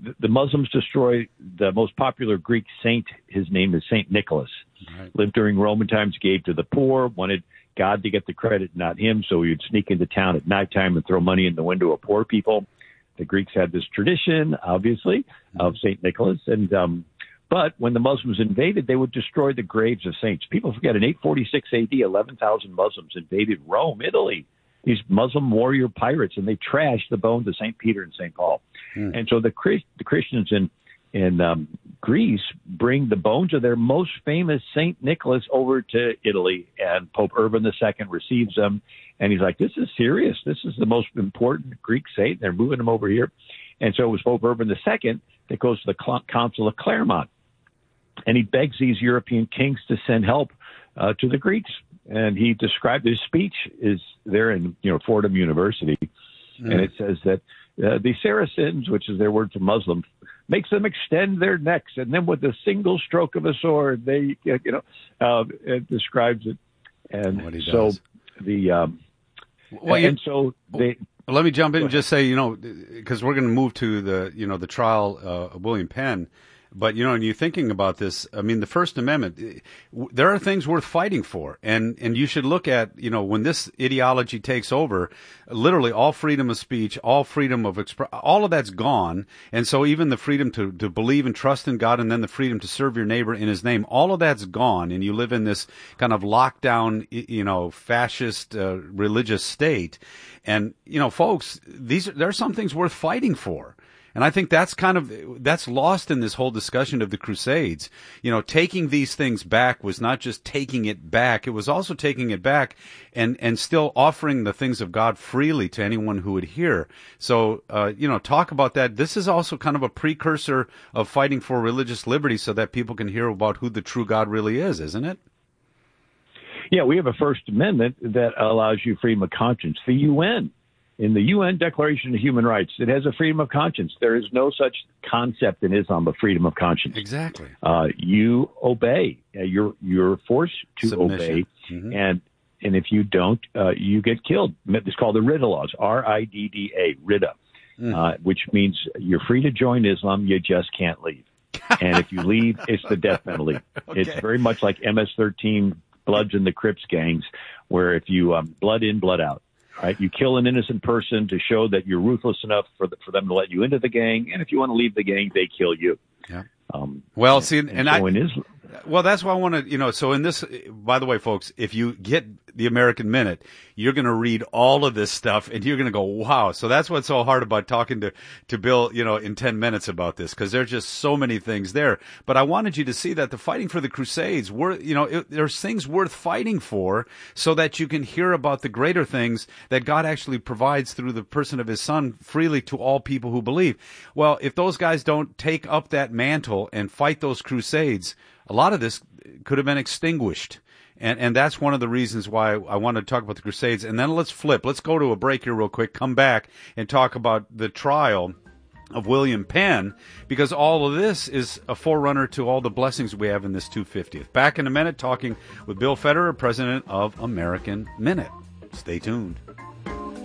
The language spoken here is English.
the Muslims destroy the most popular Greek saint. His name is Saint Nicholas. Right. Lived during Roman times, gave to the poor, wanted God to get the credit, not him. So he would sneak into town at nighttime and throw money in the window of poor people. The Greeks had this tradition, obviously, of Saint Nicholas. And but when the Muslims invaded, they would destroy the graves of saints. People forget, in 846 AD, 11,000 Muslims invaded Rome, Italy. These Muslim warrior pirates, and they trashed the bones of St. Peter and St. Paul. And so the Christians in Greece bring the bones of their most famous St. Nicholas over to Italy, and Pope Urban II receives them. And he's like, this is serious. This is the most important Greek saint. They're moving them over here. And so it was Pope Urban II that goes to the Council of Clermont, and he begs these European kings to send help to the Greeks. And he described his speech is there in Fordham University, and it says that the Saracens, which is their word for Muslim, makes them extend their necks, and then with a single stroke of a sword, they it describes it. And so let me jump in and just say, because we're going to move to the trial of William Penn. But, and you're thinking about this, I mean, the First Amendment, there are things worth fighting for. And you should look at, when this ideology takes over, literally all freedom of speech, all freedom of all of that's gone. And so even the freedom to believe and trust in God, and then the freedom to serve your neighbor in his name, all of that's gone. And you live in this kind of lockdown, fascist, religious state. And, folks, there are some things worth fighting for. And I think that's lost in this whole discussion of the Crusades. Taking these things back was not just taking it back. It was also taking it back and still offering the things of God freely to anyone who would hear. So, talk about that. This is also kind of a precursor of fighting for religious liberty so that people can hear about who the true God really is, isn't it? Yeah, we have a First Amendment that allows you freedom of conscience. The UN. In the UN Declaration of Human Rights, it has a freedom of conscience. There is no such concept in Islam of freedom of conscience. Exactly. You obey. You're forced to Submission. Obey, and if you don't, you get killed. It's called the Ridda laws, RIDDA, Ridda, which means you're free to join Islam, you just can't leave. And if you leave, it's the death penalty. Okay. It's very much like MS-13, Bloods and the Crips gangs, where if you blood in, blood out. Right, you kill an innocent person to show that you're ruthless enough for them to let you into the gang, and if you want to leave the gang, they kill you. Yeah. That's why I want to, so in this, by the way, folks, if you get the American Minute, you're going to read all of this stuff and you're going to go, wow. So that's what's so hard about talking to Bill, in 10 minutes about this, because there's just so many things there. But I wanted you to see that the fighting for the Crusades there's things worth fighting for so that you can hear about the greater things that God actually provides through the person of his son freely to all people who believe. Well, if those guys don't take up that mantle and fight those Crusades, a lot of this could have been extinguished. And that's one of the reasons why I wanted to talk about the Crusades. And then let's flip. Let's go to a break here real quick, come back and talk about the trial of William Penn, because all of this is a forerunner to all the blessings we have in this 250th. Back in a minute, talking with Bill Federer, president of American Minute. Stay tuned.